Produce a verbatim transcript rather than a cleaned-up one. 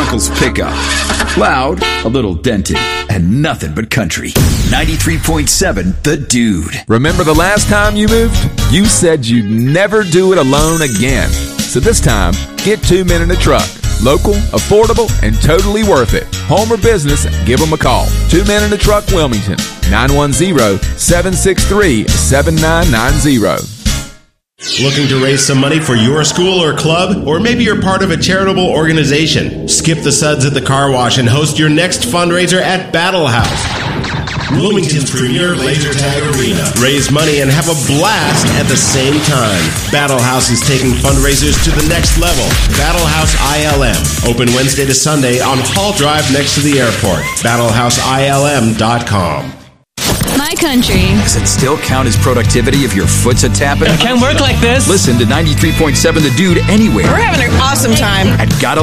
uncle's pickup. Loud, a little dented, and nothing but country. ninety-three point seven The Dude. Remember the last time you moved? You said you'd never do it alone again. So this time, get two men in a truck. Local, affordable, and totally worth it. Home or business, give them a call. Two Men in a Truck, Wilmington. nine one zero, seven six three, seven nine nine zero. Looking to raise some money for your school or club? Or maybe you're part of a charitable organization? Skip the suds at the car wash and host your next fundraiser at Battle House, Wilmington's premier laser tag arena. Raise money and have a blast at the same time. Battle House is taking fundraisers to the next level. Battle House I L M. Open Wednesday to Sunday on Hall Drive next to the airport. battle house I L M dot com. My country. Does it still count as productivity if your foot's a tapping? It can't work like this. Listen to ninety-three point seven The Dude anywhere. We're having an awesome time. At gotta